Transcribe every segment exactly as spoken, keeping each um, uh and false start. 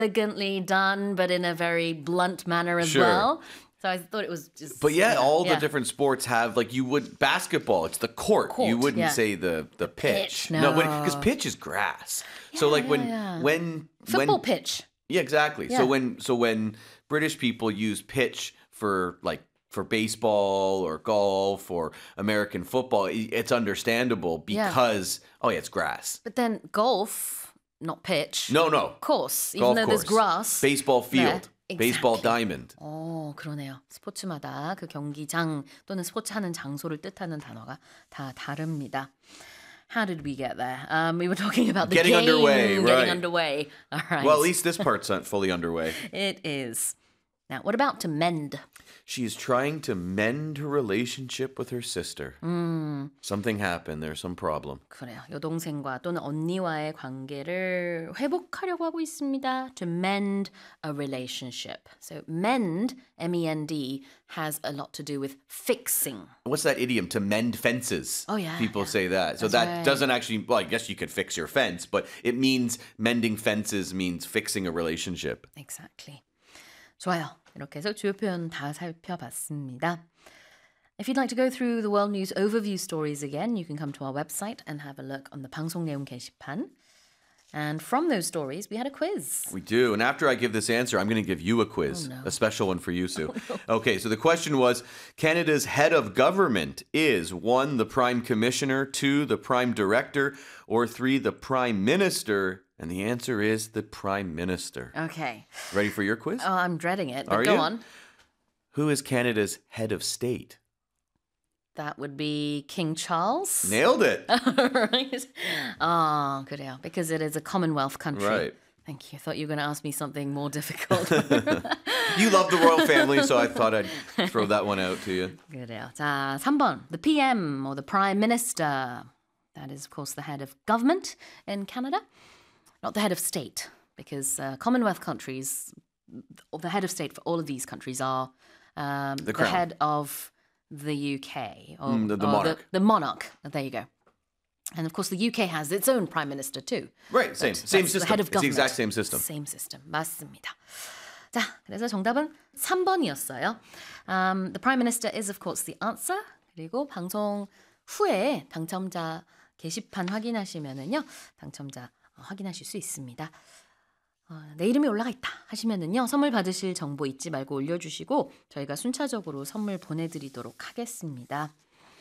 elegantly done, but in a very blunt manner as Sure. well. So I thought it was just. But yeah, all yeah. the different sports have, like, you would basketball. It's the court. Court, you wouldn't yeah. say the the pitch. pitch, no. because pitch is grass. so Yeah, like yeah, when yeah. when Football when, pitch. Yeah, exactly. Yeah. So when so when British people use pitch for like for baseball or golf or American football, i- it's understandable Yeah. because oh yeah, it's grass. But then golf, not pitch. No, no. Course, even Golf though there's course. grass. Baseball field. 네, Baseball exactly. diamond. 어, 그러네요. 스포츠마다 그 경기장 또는 스포츠 하는 장소를 뜻하는 단어가 다 다릅니다. How did we get there? Um, we were talking about the Getting game underway, getting right. underway. All right. Well, at least this part's not fully underway. It is. Now, what about to mend? She is trying to mend her relationship with her sister. 음, Something happened. There's some problem. 그래요. 여동생과 또는 언니와의 관계를 회복하려고 하고 있습니다. To mend a relationship. So mend, M E N D, has a lot to do with fixing. What's that idiom? To mend fences. Oh, yeah, People yeah. say that. So That's that right. doesn't actually, well, I guess you could fix your fence, but it means mending fences means fixing a relationship. Exactly. 좋아요. 이렇게 해서 주요 표현 다 살펴봤습니다. If you'd like to go through the world news overview stories again, you can come to our website and have a look on the 방송 내용 게시판. And from those stories, we had a quiz. We do. And after I give this answer, I'm going to give you a quiz, Oh, no. a special one for you, Sue. Okay, so the question was Canada's head of government is one, the prime commissioner, two, the prime director, or three, the prime minister. And the answer is the prime minister. Okay. Ready for your quiz? Oh, I'm dreading it, but Are go you? on. Who is Canada's head of state? That would be King Charles. Nailed it. right? Oh, 그래요. Because it is a Commonwealth country. Right. Thank you. I thought you were going to ask me something more difficult. You love the royal family, so I thought I'd throw that one out to you. 그래요. 자, 삼 번. The P M or the Prime Minister. That is, of course, the head of government in Canada. Not the head of state, because uh, Commonwealth countries, the head of state for all of these countries are um, the, crown. head of the U K. Or, Mm, the- the or monarch. The, monarch. There you go. And of course, the U K has its own prime minister too. Right, same. But Same that's system. The head of It's the government. exact same system. Same system. 맞습니다. 자, 그래서 정답은 삼 번이었어요. Um, the prime minister is of course the answer. 그리고 방송 후에 당첨자 게시판 확인하시면은요, 당첨자 어, 확인하실 수 있습니다. 어, 내 이름이 올라가 있다 하시면은요, 선물 받으실 정보 잊지 말고 올려주시고 저희가 순차적으로 선물 보내드리도록 하겠습니다.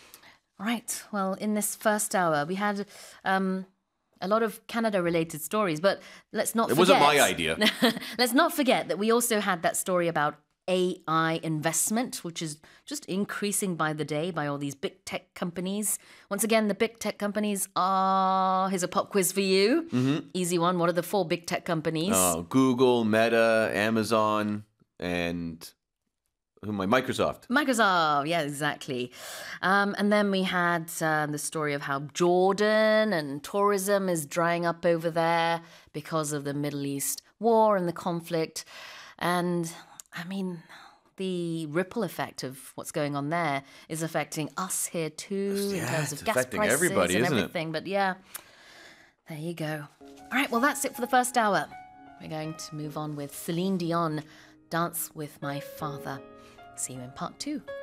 Right. Well, in this first hour, we had um, a lot of Canada-related stories, but let's not It forget... wasn't my idea. Let's not forget that we also had that story about A I investment, which is just increasing by the day by all these big tech companies. Once again, the big tech companies are... Here's a pop quiz for you. Mm-hmm. Easy one. What are the four big tech companies? Uh, Google, Meta, Amazon, and who am I? Microsoft. Microsoft, yeah, exactly. Um, and then we had uh, the story of how Jordan and tourism is drying up over there because of the Middle East war and the conflict. And, I mean, the ripple effect of what's going on there is affecting us here too in Yeah, terms it's of gas affecting prices everybody, and isn't it? everything. But yeah, there you go. All right, well, that's it for the first hour. We're going to move on with Celine Dion, Dance with My Father. See you in part two.